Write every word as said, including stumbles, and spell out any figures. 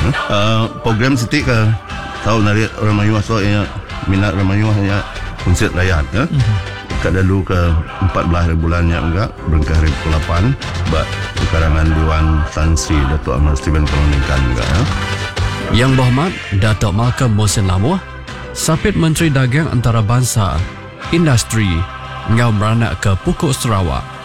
Uh, program Siti ke tahu narik orang Melayu so ya minat orang Melayu hanya konsert rakyat ya. Kat dulu ke empat belas bulan yang enggak berengkah hari ke lapan bak karangan Dewan Tan Sri Datuk Ahmad Steven Kalonikan enggak ya. Yang Berhormat Datuk Malcolm Mohsin Lamuh, Sapit Menteri Dagang Antarabangsa, Industri, ngau beranak ke Pokok Sarawak.